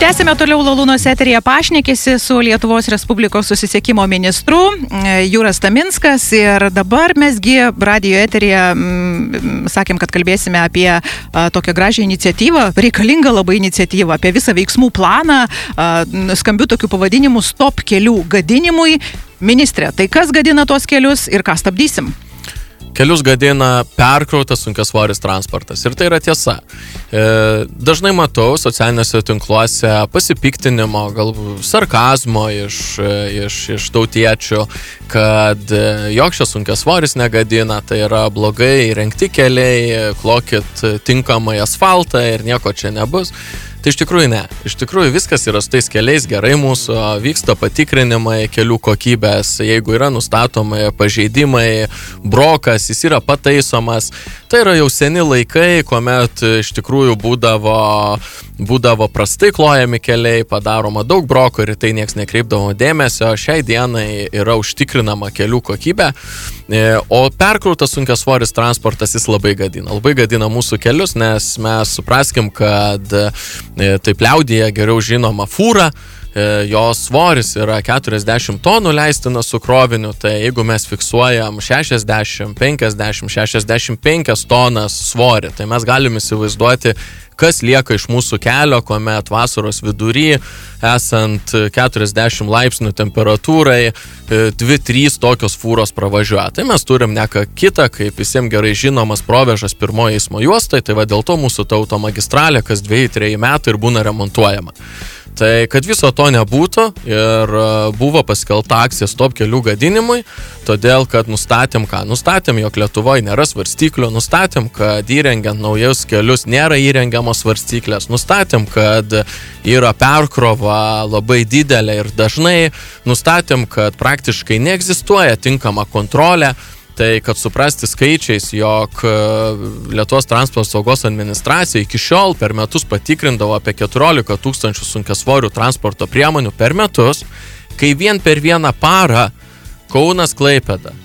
Tęsime toliau Lalūnos eteryje pašnekėsi su Lietuvos Respublikos susisiekimo ministru Jūras Taminskas ir dabar mesgi radijo eteryje sakėm, kad kalbėsime apie tokią gražią iniciatyvą, reikalingą labai iniciatyvą, apie visą veiksmų planą, skambių tokių pavadinimų Stop kelių gadinimui. Ministrė, tai kas gadina tuos kelius ir ką stabdysim? Kelius gadina perkrautas sunkiasvoris transportas. Ir tai yra tiesa. Dažnai matau socialiniuose tinkluose pasipiktinimo, galbūt sarkazmo iš tautiečių, kad joks šis sunkiasvoris negadina, tai yra blogai įrengti keliai, klokit tinkamai asfaltą ir nieko čia nebus. Tai iš tikrųjų ne. Iš tikrųjų viskas yra su tais keliais gerai mūsų, vyksta patikrinimai kelių kokybės, jeigu yra nustatomai pažeidimai, brokas, jis yra pataisomas. Tai yra jau seni laikai, kuomet iš tikrųjų būdavo prastai klojami keliai, padaroma daug broko ir tai nieks nekreipdavo dėmesio. Šiai dienai yra užtikrinama kelių kokybė, o perkrautas sunkiasvoris transportas jis labai gadina mūsų kelius, nes mes supraskim, kad taip liaudyje geriau žinoma fūra, jos svoris yra 40 tonų leistinas su kroviniu, tai jeigu mes fiksuojam 60, 50, 65 tonas svorį, tai mes galim įsivaizduoti, kas lieka iš mūsų kelio, kuomet vasaros vidury, esant 40 laipsnių temperatūrai, 2-3 tokios fūros pravažiuoja. Tai mes turim ne ką kitą, kaip visiems gerai žinomas Provėžos pirmoji eismo juostai, tai va dėl to mūsų ta automagistralė kas 2-3 metų ir būna remontuojama. Tai kad viso to nebūtų ir buvo paskelbta akcija Stop kelių gadinimui, todėl kad nustatėm, jog Lietuvoje nėra svarstyklių, nustatėm, kad įrengiant naujus kelius nėra įrengiamos svarstyklės, nustatėm, kad yra perkrova labai didelė ir dažnai, nustatėm, kad praktiškai neegzistuoja tinkama kontrolė. Tai kad suprasti skaičiais, jog Lietuvos transporto saugos administracija iki šiol per metus patikrindavo apie 14 000 sunkiasvorių transporto priemonių per metus, kai vien per vieną parą Kaunas Klaipėda,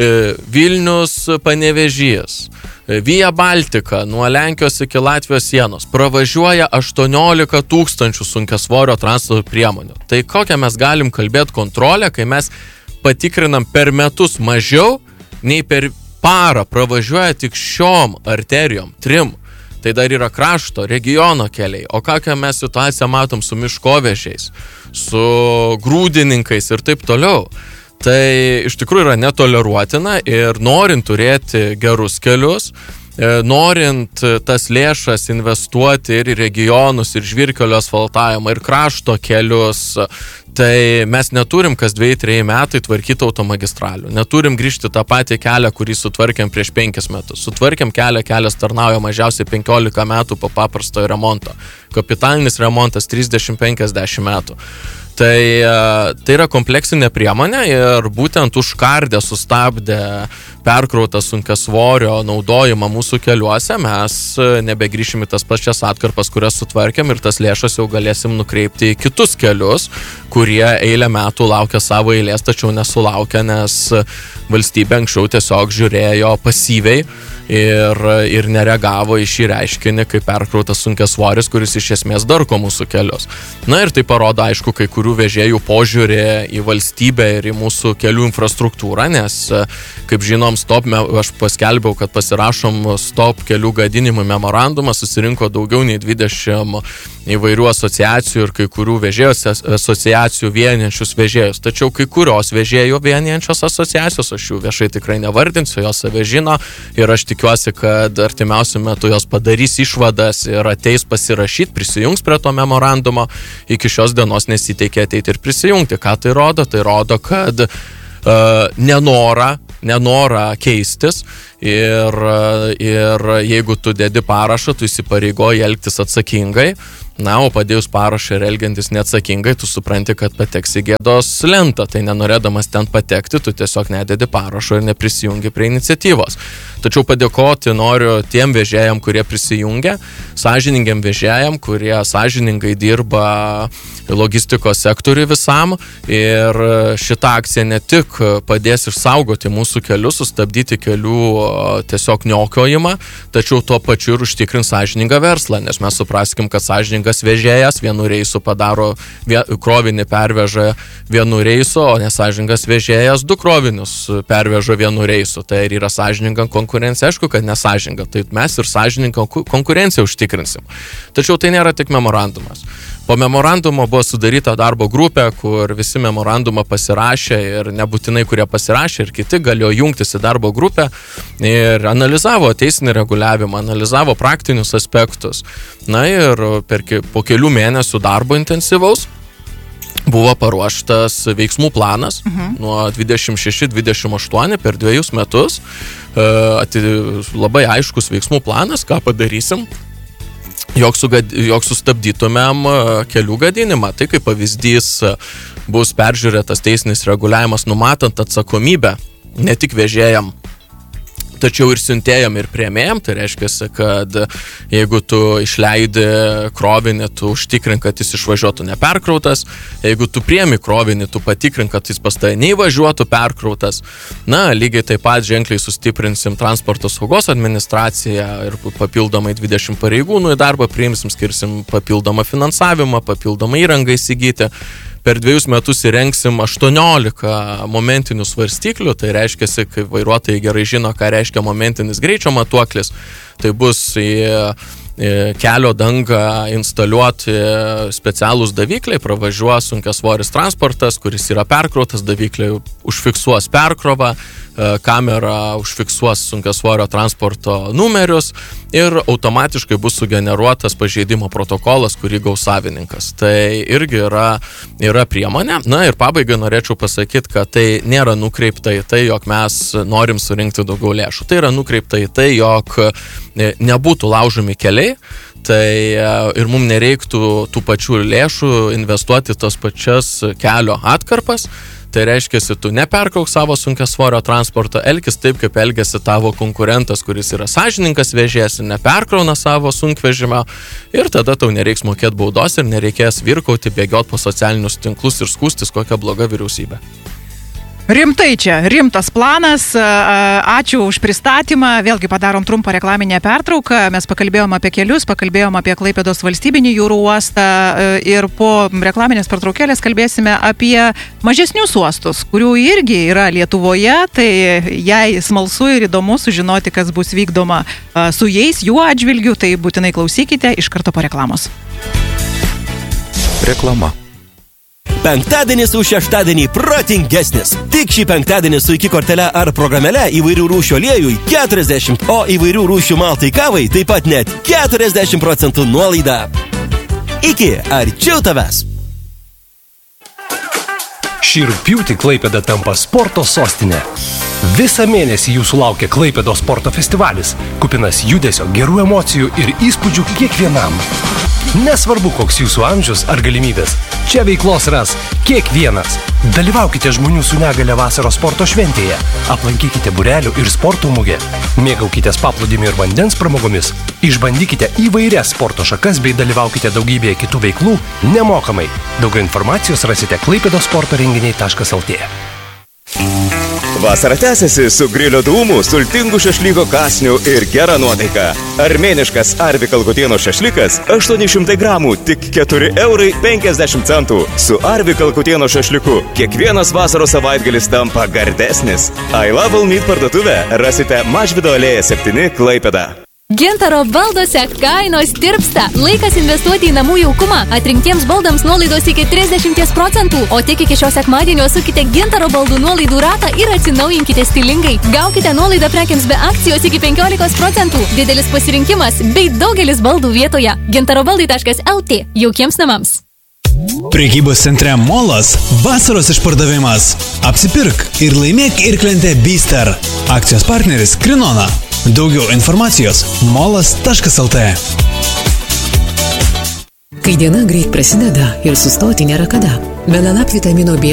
Vilnius Panevėžys, Via Baltica nuo Lenkijos iki Latvijos sienos pravažiuoja 18 000 sunkiasvorio transporto priemonių. Tai kokią mes galim kalbėti kontrolę, kai mes patikrinam per metus mažiau, nei per parą pravažiuoja tik šiom arterijom, 3. Tai dar yra krašto, regiono keliai. O kokią mes situaciją matom su miškovežiais, su grūdininkais ir taip toliau. Tai iš tikrųjų yra netoleruotina ir norint turėti gerus kelius, norint tas lėšas investuoti ir į regionus, ir žvyrkelio asfaltavimą, ir krašto kelius, tai mes neturim kas 2-3 metai tvarkyti automagistralių. Neturim grįžti tą patį kelią, kurį sutvarkėm prieš 5 metus. Sutvarkėm kelias tarnauja mažiausiai 15 metų po paprastojo remonto. Kapitalinis remontas 30-50 metų. Tai yra kompleksinė priemonė ir būtent užkardė, sustabdė perkrautą sunkiasvorio naudojimą mūsų keliuose, mes nebegrįšim į tas pačias atkarpas, kurias sutvarkėm ir tas lėšas jau galėsim nukreipti į kitus kelius, kurie eilę metų laukia savo eilės, tačiau nesulaukia, nes valstybė anksčiau tiesiog žiūrėjo pasyviai ir nereagavo į šį reiškinį kaip perkrautas sunkiasvoris, kuris iš esmės darko mūsų kelius. Na ir tai parodo, aišku, kai kurių vežėjų požiūrį į valstybę ir į mūsų kelių infrastruktūrą, nes, kaip žinom, aš paskelbiau, kad pasirašom Stop kelių gadinimų memorandumą, susirinko daugiau nei 20 įvairių asociacijų ir kai kurių vežėjų asociacijų vienijančius vežėjus. Tačiau kai kurios vežėjų vienijančios asociacijos, aš jų viešai tikrai nevardinsiu, jos save žino ir aš tikiuosi, kad artimiausiu metu jos padarys išvadas ir ateis pasirašyti, prisijungs prie to memorandumo. Iki šios dienos nesiteikė ateiti ir prisijungti. Ką tai rodo? Tai rodo, kad nenorą keistis ir jeigu tu dedi parašą, tu įsipareigoji elgtis atsakingai. Na, o padėjus parašą ir elgiantis neatsakingai, tu supranti, kad pateksi gėdos lentą. Tai nenorėdamas ten patekti, tu tiesiog nededi parašo ir neprisijungi prie iniciatyvos. Tačiau padėkoti noriu tiem vežėjam, kurie prisijungia, sąžiningiam vežėjam, kurie sąžiningai dirba logistikos sektoriui visam. Ir šita akcija ne tik padės išsaugoti mūsų kelius, sustabdyti kelių tiesiog niokiojimą, tačiau tuo pačiu ir užtikrins sąžiningą verslą, nes mes supraskim, kad sąžiningas sąžiningas vežėjas vienu reisu padaro krovinį perveža vienu reisu, o nesąžiningas vežėjas 2 krovinius perveža vienu reisu. Tai yra sąžininga konkurencija, aišku, kad nesąžininga. Tai mes ir sąžininką konkurenciją užtikrinsim. Tačiau tai nėra tik memorandumas. Po memorandumo buvo sudaryta darbo grupė, kur visi memorandumą pasirašė ir nebūtinai, kurie pasirašė, ir kiti galėjo jungtis į darbo grupę ir analizavo teisinį reguliavimą, analizavo praktinius aspektus. Na ir po kelių mėnesių darbo intensyvaus buvo paruoštas veiksmų planas nuo 26-28 per 2 metus. Labai aiškus veiksmų planas, ką padarysim, jog sustabdytumėm kelių gadinimą. Tai kaip pavyzdys bus peržiūrėtas teisinis reguliavimas, numatant atsakomybę ne tik vežėjam, tačiau ir siuntėjam ir priėmėjam. Tai reiškia, kad jeigu tu išleidi krovinį, tu užtikrink, kad jis išvažiuotų neperkrautas. Jeigu tu priėmi krovinį, tu patikrink, kad jis pas tave neįvažiuotų perkrautas. Na, lygiai taip pat ženkliai sustiprinsim transporto saugos administraciją ir papildomai 20 pareigūnų į darbą priimsim, skirsim papildomą finansavimą, papildomą įrangą įsigyti. Per 2 metus įrengsim 18 momentinių svarstyklių, tai reiškia, kai vairuotojai gerai žino, ką reiškia momentinis greičio matuoklis, tai bus į kelio dangą instaliuoti specialūs davikliai, pravažiuos sunkiasvoris transportas, kuris yra perkrautas, davikliai užfiksuos perkrovą, kamera užfiksuos sunkiasvorio transporto numerius ir automatiškai bus sugeneruotas pažeidimo protokolas, kurį gaus savininkas. Tai irgi yra priemonė. Na ir pabaigai norėčiau pasakyti, kad tai nėra nukreipta į tai, jog mes norim surinkti daugiau lėšų. Tai yra nukreipta į tai, jog nebūtų laužomi keliai. Tai ir mums nereiktų tų pačių lėšų investuoti tos pačias kelio atkarpas. Tai reiškia, tu neperkrauk savo sunkiasvorio transporto, elkis taip, kaip elgiasi tavo konkurentas, kuris yra sąžininkas vežėjas ir neperkrauna savo sunkvežimio, ir tada tau nereiks mokėti baudos ir nereikės virkauti, bėgioti po socialinius tinklus ir skųstis, kokia bloga vyriausybė. Rimtai čia, rimtas planas. Ačiū už pristatymą. Vėlgi padarom trumpą reklaminę pertrauką. Mes pakalbėjom apie kelius, pakalbėjom apie Klaipėdos valstybinį jūrų uostą ir po reklaminės pertraukėlės kalbėsime apie mažesnius uostus, kurių irgi yra Lietuvoje. Tai jei smalsu ir įdomu sužinoti, kas bus vykdoma su jais, jų atžvilgiu, tai būtinai klausykite iš karto po reklamos. Reklama. Penktadienis už šeštadienį protingesnis. Tik šį penktadienį su iki kortele ar programėle įvairių rūšių aliejui 40, o įvairių rūšių maltai kavai taip pat net 40% nuolaida. Iki, arčiau tavęs. Šį rugpjūtį Klaipėda tampa sporto sostinė. Visą mėnesį jūsų laukia Klaipėdos sporto festivalis, kupinas judesio, gerų emocijų ir įspūdžių kiekvienam. Nesvarbu, koks jūsų amžius ar galimybės, čia veiklos ras kiekvienas. Dalyvaukite žmonių su negale vasaros sporto šventėje, aplankykite būrelių ir sporto mugę, mėgaukitės paplūdimiu ir vandens pramogomis, išbandykite įvairias sporto šakas bei dalyvaukite daugybėje kitų veiklų nemokamai. Daugiau informacijos rasite klaipedosportorenginiai.lt. Vasara tęsiasi su grilio dūmų, sultingų šašlyko kąsnių ir gera nuotaika. Armėniškas Arvi Kalkutieno šašlykas 800 gramų, tik 4,50 €. Su Arvi Kalkutieno šašlyku kiekvienas vasaros savaitgalis tampa gardesnis. I Love All Meat parduotuvę rasite Mažvydo alėja 7 Klaipėda. Gintaro balduose kainos tirpsta. Laikas investuoti į namų jaukumą. Atrinktiems baldams nuolaidos iki 30%, o tik iki šio sekmadienio sukite Gintaro baldų nuolaidų ratą ir atsinaujinkite stilingai. Gaukite nuolaidą prekiams be akcijos iki 15%. Didelis pasirinkimas bei daugelis baldų vietoje. gintarobaldai.lt. Jaukiems namams. Prekybos centre Molas vasaros išpardavimas. Apsipirk ir laimėk irklentę Bister. Akcijos partneris Krinona. Daugiau informacijos molas.lt. Kai diena greit prasideda ir sustoti nėra kada. Melalap vitamino B